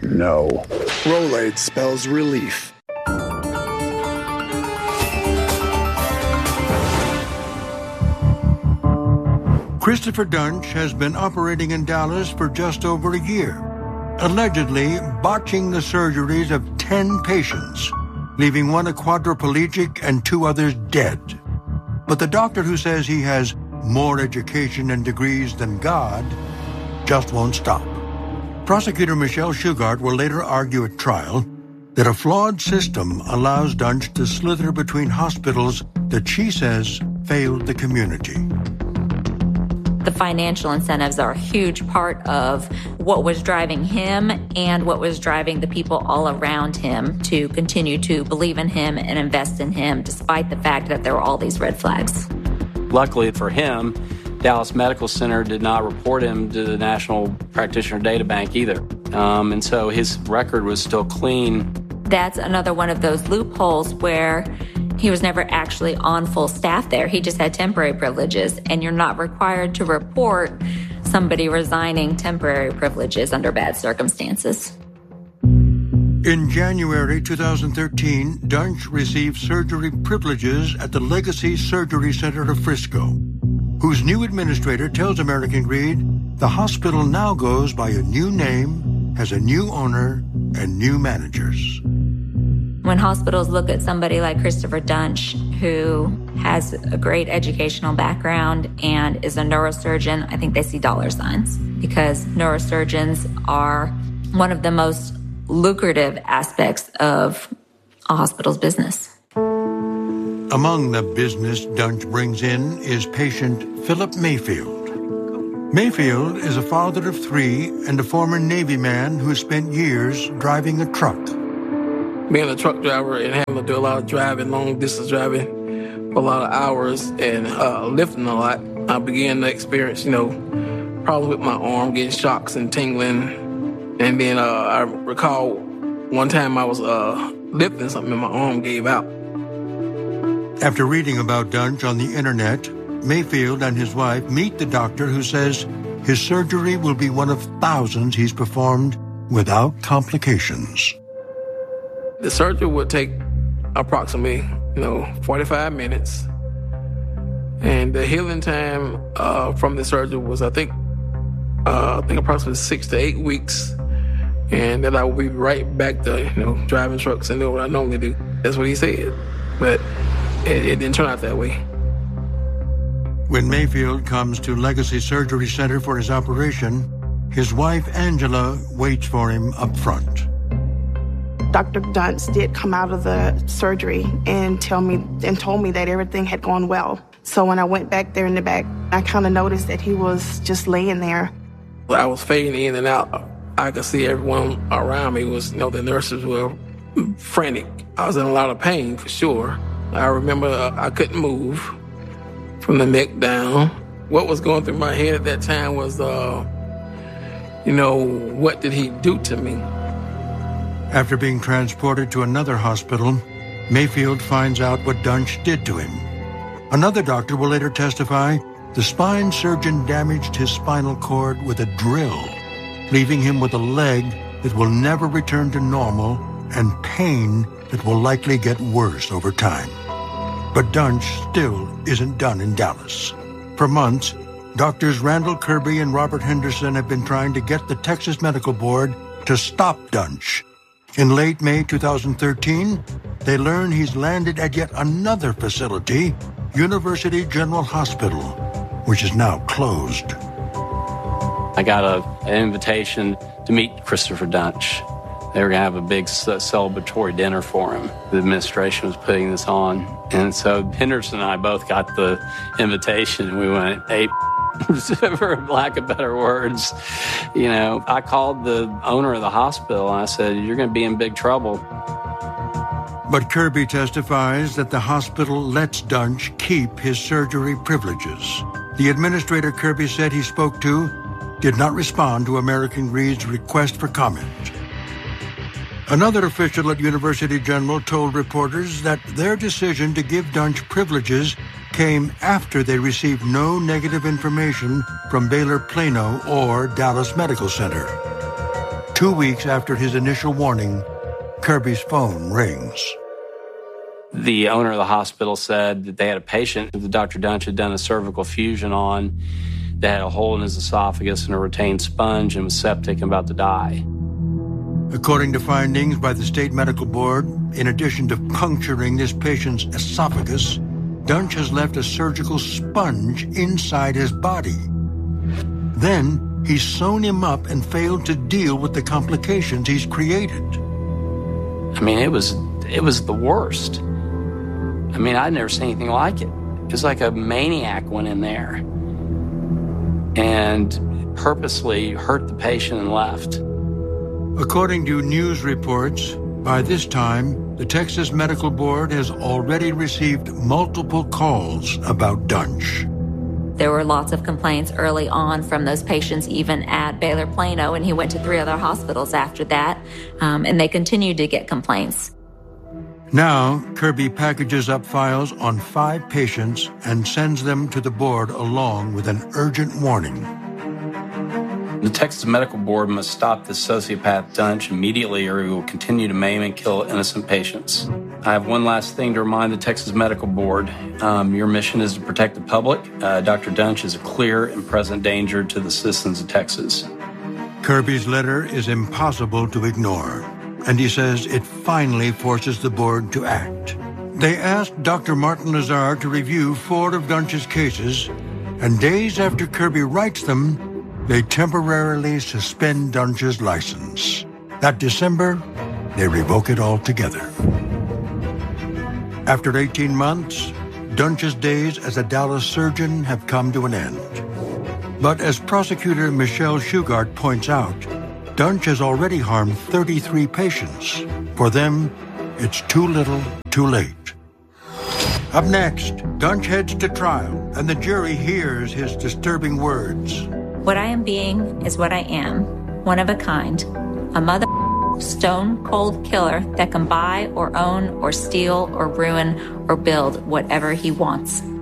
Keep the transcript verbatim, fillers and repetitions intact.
no. Rolaids spells relief. Christopher Duntsch has been operating in Dallas for just over a year, allegedly botching the surgeries of ten patients, leaving one a quadriplegic and two others dead. But the doctor who says he has more education and degrees than God just won't stop. Prosecutor Michelle Shugart will later argue at trial that a flawed system allows Duntsch to slither between hospitals that she says failed the community. The financial incentives are a huge part of what was driving him and what was driving the people all around him to continue to believe in him and invest in him, despite the fact that there were all these red flags. Luckily for him, Dallas Medical Center did not report him to the National Practitioner Data Bank either. Um, and so his record was still clean. That's another one of those loopholes where he was never actually on full staff there. He just had temporary privileges, and you're not required to report somebody resigning temporary privileges under bad circumstances. In January two thousand thirteen, Duntsch received surgery privileges at the Legacy Surgery Center of Frisco, whose new administrator tells American Greed the hospital now goes by a new name, has a new owner, and new managers. When hospitals look at somebody like Christopher Duntsch, who has a great educational background and is a neurosurgeon, I think they see dollar signs, because neurosurgeons are one of the most lucrative aspects of a hospital's business. Among the business Duntsch brings in is patient Philip Mayfield. Mayfield is a father of three and a former Navy man who spent years driving a truck. Being a truck driver and having to do a lot of driving, long distance driving, for a lot of hours and uh, lifting a lot, I began to experience, you know, problems with my arm, getting shocks and tingling. And then uh, I recall one time I was uh, lifting something and my arm gave out. After reading about Duntsch on the internet, Mayfield and his wife meet the doctor who says his surgery will be one of thousands he's performed without complications. The surgery would take approximately, you know, forty-five minutes. And the healing time uh, from the surgery was, I think, uh, I think approximately six to eight weeks. And then I would be right back to, you know, driving trucks and doing what I normally do. That's what he said. But it, it didn't turn out that way. When Mayfield comes to Legacy Surgery Center for his operation, his wife, Angela, waits for him up front. Doctor Duntsch did come out of the surgery and tell me and told me that everything had gone well. So when I went back there in the back, I kind of noticed that he was just laying there. I was fading in and out. I could see everyone around me was, you know, the nurses were frantic. I was in a lot of pain for sure. I remember uh, I couldn't move from the neck down. What was going through my head at that time was, uh, you know, what did he do to me? After being transported to another hospital, Mayfield finds out what Duntsch did to him. Another doctor will later testify the spine surgeon damaged his spinal cord with a drill, leaving him with a leg that will never return to normal and pain that will likely get worse over time. But Duntsch still isn't done in Dallas. For months, doctors Randall Kirby and Robert Henderson have been trying to get the Texas Medical Board to stop Duntsch. In late May two thousand thirteen, they learn he's landed at yet another facility, University General Hospital, which is now closed. I got a, an invitation to meet Christopher Duntsch. They were going to have a big celebratory dinner for him. The administration was putting this on. And so Henderson and I both got the invitation. We went, hey, for lack of better words. You know, I called the owner of the hospital and I said, you're going to be in big trouble. But Kirby testifies that the hospital lets Duntsch keep his surgery privileges. The administrator Kirby said he spoke to did not respond to American Greed's request for comment. Another official at University General told reporters that their decision to give Duntsch privileges came after they received no negative information from Baylor Plano or Dallas Medical Center. Two weeks after his initial warning, Kirby's phone rings. The owner of the hospital said that they had a patient that Doctor Dunch had done a cervical fusion on that had a hole in his esophagus and a retained sponge and was septic and about to die. According to findings by the state medical board, in addition to puncturing this patient's esophagus, Dunch has left a surgical sponge inside his body. Then he's sewn him up and failed to deal with the complications he's created. I mean, it was it was the worst. I mean, I'd never seen anything like it. It was like a maniac went in there and purposely hurt the patient and left. According to news reports, by this time, the Texas Medical Board has already received multiple calls about Dunch. There were lots of complaints early on from those patients, even at Baylor Plano, and he went to three other hospitals after that, um, and they continued to get complaints. Now, Kirby packages up files on five patients and sends them to the board along with an urgent warning. The Texas Medical Board must stop this sociopath Dunch immediately or he will continue to maim and kill innocent patients. I have one last thing to remind the Texas Medical Board. Um, your mission is to protect the public. Uh, Doctor Dunch is a clear and present danger to the citizens of Texas. Kirby's letter is impossible to ignore, and he says it finally forces the board to act. They asked Doctor Martin Lazar to review four of Dunch's cases, and days after Kirby writes them, they temporarily suspend Dunch's license. That December, they revoke it altogether. After eighteen months, Dunch's days as a Dallas surgeon have come to an end. But as prosecutor Michelle Shugart points out, Dunch has already harmed thirty-three patients. For them, it's too little, too late. Up next, Dunch heads to trial, and the jury hears his disturbing words. What I am being is what I am, one of a kind, a mother stone-cold killer that can buy or own or steal or ruin or build whatever he wants.